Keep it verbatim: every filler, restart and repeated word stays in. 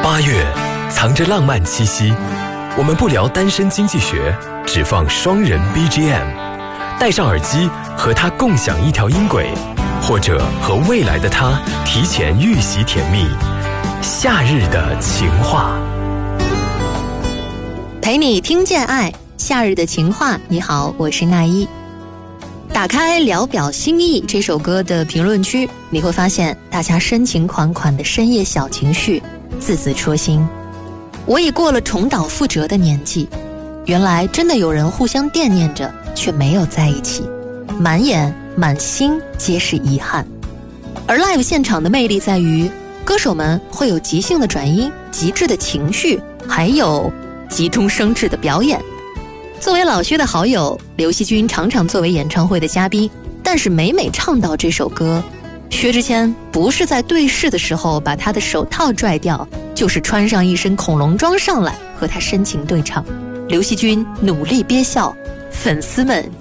八月藏着浪漫气息，我们不聊单身经济学，只放双人 B G M， 戴上耳机和他共享一条音轨，或者和未来的他提前预习甜蜜。夏日的情话， 陪你听见爱，夏日的情话。你好，我是奈一。打开聊表心意这首歌的评论区，你会发现大家深情款款的深夜小情绪，字字戳心。我已过了重蹈覆辙的年纪，原来真的有人互相惦念着，却没有在一起，满眼满心皆是遗憾。而 live 现场的魅力在于，歌手们会有即兴的转音、极致的情绪，还有急中生智的表演。作为老薛的好友，刘惜君常常作为演唱会的嘉宾，但是每每唱到这首歌，薛之谦不是在对视的时候把他的手套拽掉，就是穿上一身恐龙装上来和他深情对唱。刘惜君努力憋笑，粉丝们